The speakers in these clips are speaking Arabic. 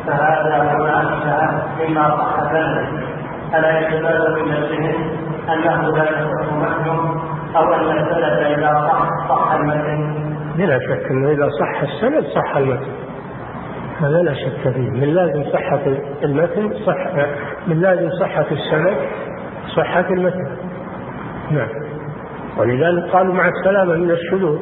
فهذا وما أشبه مما صح ذلك ألا يتبادر من الذهن أنه لا يصح متنه أو أن السند إذا صح المتن؟ بلا شك أنه إذا صح السند صح المتن، هذا لا شك فيه. من لازم صحة المتن من لازم صحة السند صحة المتن. نعم. ولذلك قالوا مع السلامة من الشذوذ،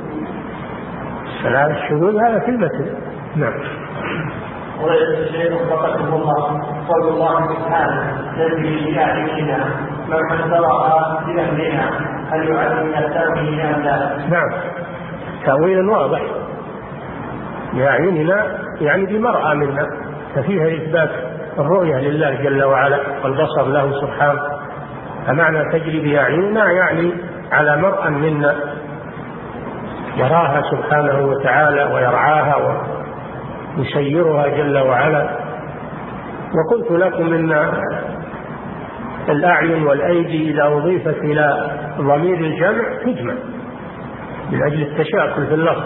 الشذوذ هذا في المتن. نعم. وليس الشيء وفقكم الله قول الله سبحانه الذي بأعيننا من حذرها بأمرنا هل يعلم من التأويل أم لا؟ نعم، تأويل واضح. بأعيننا يعني بمرأى منا، ففيها إثبات الرؤية لله جل وعلا والبصر له سبحانه. فمعنى تجري بأعيننا يعني على مرأى منا يراها سبحانه وتعالى ويرعاها ويسيرها جل وعلا. وقلت لكم إن الأعين والأيدي إذا أضيفت إلى ضمير الجمع تجمع من أجل التشاكل في اللفظ،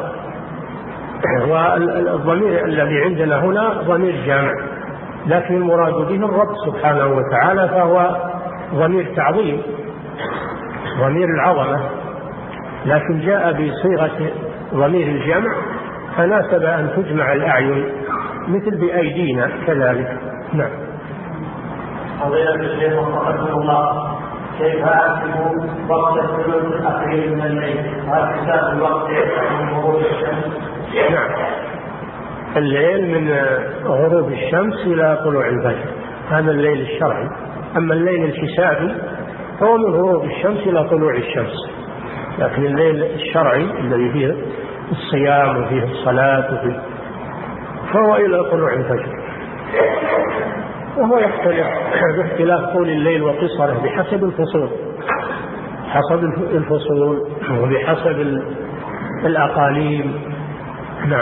والضمير الذي عندنا هنا ضمير جامع، لكن المراد به الرب سبحانه وتعالى، فهو ضمير تعظيم، ضمير العظمة، لكن جاء بصيغة ضمير الجمع فناسب أن تجمع الأعين مثل بأيدينا كذلك. نعم. فضيلة الشيخ وفقكم الله، كيف أحسب وقت الثلث الأخير من الليل؟ وهل حساب الوقت من غروب الشمس؟ نعم، الليل من غروب الشمس إلى طلوع الفجر، هذا الليل الشرعي. أما الليل الحسابي فهو من غروب الشمس إلى طلوع الشمس، لكن الليل الشرعي الذي فيه الصيام وفيه الصلاة فهو إلى طلوع الفجر. وهو يختلف باختلاف طول الليل وقصره بحسب الفصول وبحسب الأقاليم. نعم.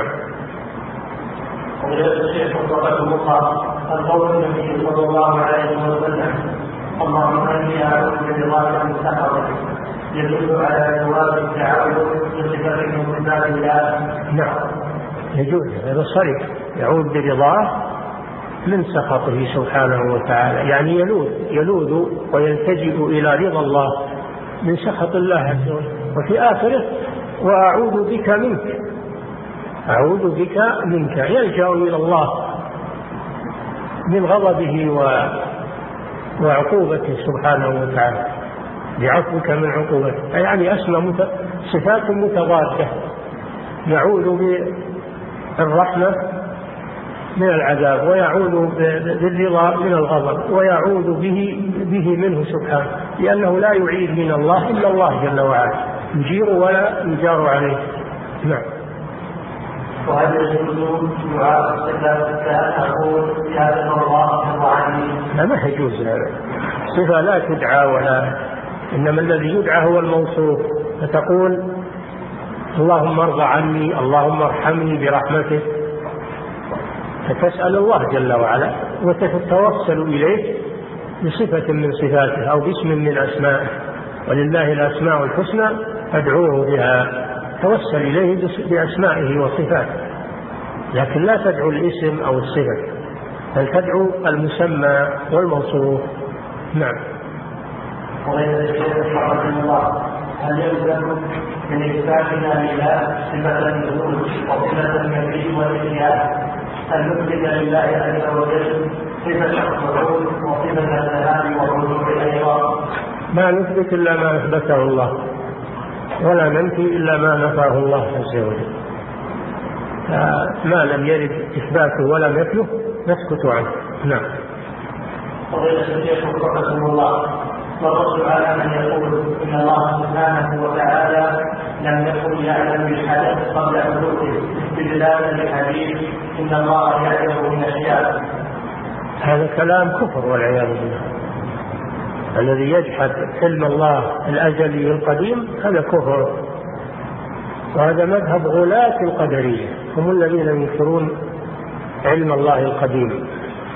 وقال الشيخ وفقكم الله، القول النبي صلى الله عليه وسلم اللهم اني اعوذ برضاك من سخطك يدل على جواز التعوذ بصفه من صفات الله. نعم، يجوز، هذا صريح، يعوذ برضاه من سخطه سبحانه وتعالى، يعني يلوذ ويلتجئ إلى رضا الله من سخط الله عز وجل. وفي آخره وأعوذ بك منك، أعوذ بك منك، يلجأ إلى الله من غضبه وعقوبته سبحانه وتعالى، بعفوك من عقوبته، يعني أسمى صفات متضادة، يعوذ بالرحمة من العذاب، ويعوذ بالرضا من الغضب، ويعوذ به منه سبحانه، لأنه لا يعيذ من الله إلا الله جل وعلا، يجير ولا يجار عليه. نعم. وهل يجوز دعاء الصفات كأن أقول يا الله عني؟ لا، ما يجوز هذا، صفة لا تدعى ولا، إنما الذي يدعى هو الموصوف، فتقول اللهم ارضى عني، اللهم ارحمني برحمتك، فتسأل الله جل وعلا وتتوسل إليه بصفة من صفاته أو باسم من أسمائه، ولله الأسماء الحسنى فادعوه بها، توسل إليه بأسمائه وصفاته، لكن لا تدعو الاسم أو الصفة، بل تدعو المسمى والموصوف. نعم. وغير الشيخ رحمه الله، هل يلزم من إثباتنا لله صفة النزول وصفة المجيء والإحياء أن نثبت لله عز وجل صفة الحضور وصفة الذهاب والرجوع أيضا؟ ما نثبت إلا ما أثبته الله، ولا ننفي إلا ما نفاه الله عز وجل، ما لم يرد إثباته ولا نفيه نسكت عنه. نعم. فضيلة الشيخ وفقكم الله، والرد على من يقول إن الله سبحانه وتعالى لم يكن يعلم بالحدث قبل حدوثه استدلالا لحديث إن الله يعلم من أشياء، هذا كلام كفر والعياذ بالله. الذي يجحد علم الله الأزلي القديم هذا كفر، وهذا مذهب غلاة القدرية، هم الذين ينكرون علم الله القديم.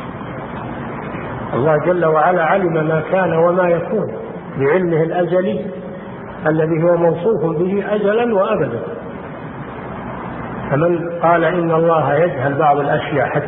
الله جل وعلا علم ما كان وما يكون بعلمه الأزلي الذي هو موصوف به أزلا وأبدا. فمن قال إن الله يجهل بعض الأشياء حتى